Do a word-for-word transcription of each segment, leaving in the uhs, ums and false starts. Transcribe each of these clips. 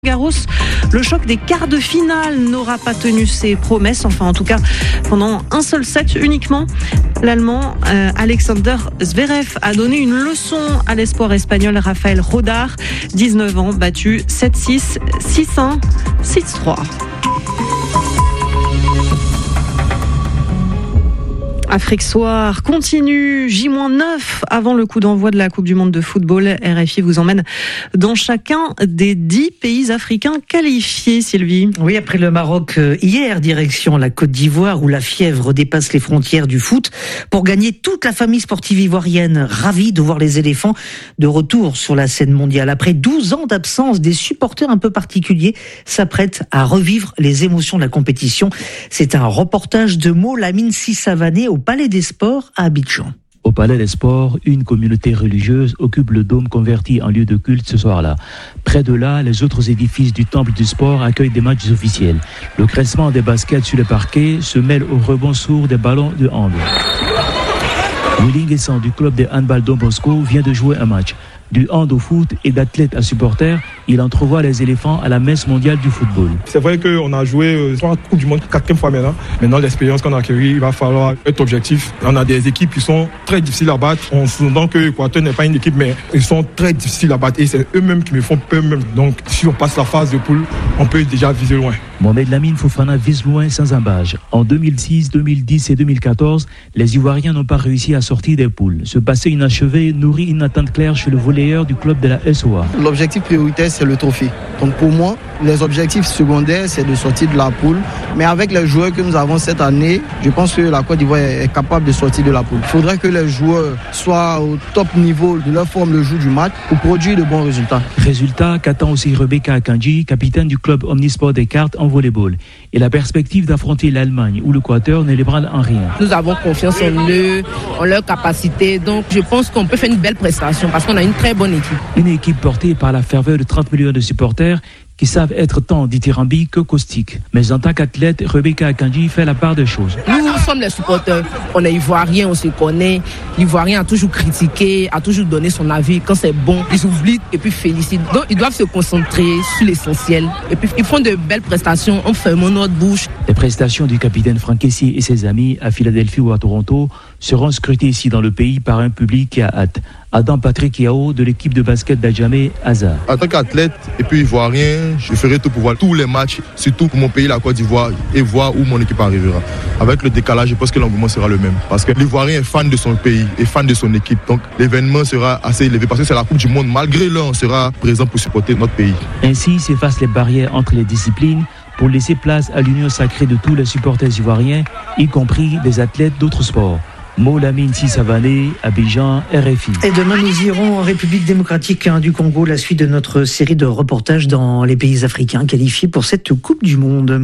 Garros, le choc des quarts de finale n'aura pas tenu ses promesses, enfin en tout cas pendant un seul set uniquement. L'Allemand euh, Alexander Zverev a donné une leçon à l'espoir espagnol Rafael Rodar, dix-neuf ans, battu sept six, six un, six trois. Afrique Soir continue, J neuf avant le coup d'envoi de la Coupe du Monde de football. R F I vous emmène dans chacun des dix pays africains qualifiés, Sylvie. Oui, après le Maroc hier, direction la Côte d'Ivoire où la fièvre dépasse les frontières du foot pour gagner toute la famille sportive ivoirienne. Ravie de voir les éléphants de retour sur la scène mondiale. Après douze ans d'absence, des supporters un peu particuliers s'apprêtent à revivre les émotions de la compétition. C'est un reportage de Mo Lamine Sissavané au Palais des Sports à Abidjan. Au Palais des Sports, une communauté religieuse occupe le dôme converti en lieu de culte ce soir-là. Près de là, les autres édifices du temple du sport accueillent des matchs officiels. Le crissement des baskets sur le parquet se mêle au rebond sourd des ballons de hand. Willy Nguessan du club de handball Don Bosco vient de jouer un match. Du hand au foot et d'athlètes à supporters, il entrevoit les éléphants à la messe mondiale du football. C'est vrai qu'on a joué trois Coupes du Monde, quatrième fois maintenant. Maintenant, l'expérience qu'on a acquérie, il va falloir être objectif. On a des équipes qui sont très difficiles à battre. On s'entend que l'Équateur n'est pas une équipe, mais ils sont très difficiles à battre. Et c'est eux-mêmes qui me font peur même. Donc, si on passe la phase de poule, on peut déjà viser loin. Mohamed Lamine Fofana vise loin sans embâche. En deux mille six, deux mille dix et deux mille quatorze, les Ivoiriens n'ont pas réussi à sortir des poules. Ce passé inachevé nourrit une attente claire chez le volleyeur du club de la S O A. L'objectif prioritaire, c'est le trophée. Donc pour moi, les objectifs secondaires, c'est de sortir de la poule. Mais avec les joueurs que nous avons cette année, je pense que la Côte d'Ivoire est capable de sortir de la poule. Il faudrait que les joueurs soient au top niveau de leur forme le jour du match pour produire de bons résultats. Résultat qu'attend aussi Rebecca Akanji, capitaine du club Omnisport des cartes en volleyball. Et la perspective d'affronter l'Allemagne ou l'Équateur ne l'ébranle en rien. Nous avons confiance en eux, en leur capacité. Donc je pense qu'on peut faire une belle prestation parce qu'on a une très bonne équipe. Une équipe portée par la ferveur de trente millions de supporters qui savent être tant dithyrambiques que caustiques. Mais en tant qu'athlète, Rebecca Akanji fait la part des choses. Nous sommes les supporters. On est ivoiriens, on se connaît. L'ivoirien a toujours critiqué, a toujours donné son avis. Quand c'est bon, ils oublient et puis félicitent. Donc ils doivent se concentrer sur l'essentiel. Et puis ils font de belles prestations en fermant notre bouche. Les prestations du capitaine Franck Kessié et ses amis à Philadelphie ou à Toronto seront scrutées ici dans le pays par un public qui a hâte. Adam Patrick Yao de l'équipe de basket d'Adjamé Hazard. En tant qu'athlète et puis ivoirien, je ferai tout pour voir tous les matchs, surtout pour mon pays, la Côte d'Ivoire, et voir où mon équipe arrivera. Avec le décalage, je pense que l'engouement sera le même. Parce que l'Ivoirien est fan de son pays et fan de son équipe. Donc l'événement sera assez élevé parce que c'est la Coupe du Monde. Malgré l'heure, on sera présent pour supporter notre pays. Ainsi s'effacent les barrières entre les disciplines pour laisser place à l'union sacrée de tous les supporters ivoiriens, y compris des athlètes d'autres sports. Mo Lamine Sissavané, Abidjan, R F I. Et demain, nous irons en République démocratique du Congo, la suite de notre série de reportages dans les pays africains qualifiés pour cette Coupe du Monde.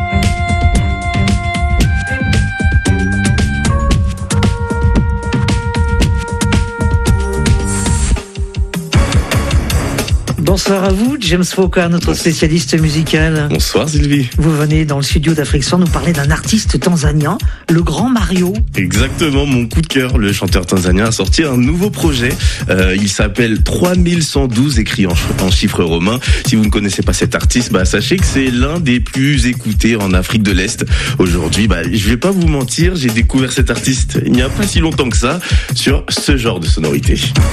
Bonsoir à vous, James Foka, notre spécialiste musical. Bonsoir Sylvie. Vous venez dans le studio d'Afrique Soir nous parler d'un artiste tanzanien, le Grand Mario. Exactement, mon coup de cœur. Le chanteur tanzanien a sorti un nouveau projet. Euh, il s'appelle trois mille cent douze, écrit en, en chiffres romains. Si vous ne connaissez pas cet artiste, bah, sachez que c'est l'un des plus écoutés en Afrique de l'Est. Aujourd'hui, bah, je vais pas vous mentir, j'ai découvert cet artiste il n'y a pas si longtemps que ça sur ce genre de sonorité.